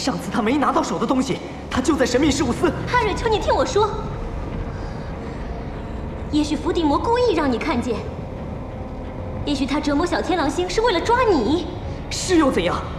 上次他没拿到手的东西，他就在神秘事务司。 哈瑞，求你听我说，也许伏地魔故意让你看见，也许他折磨小天狼星是为了抓你。 是又怎样？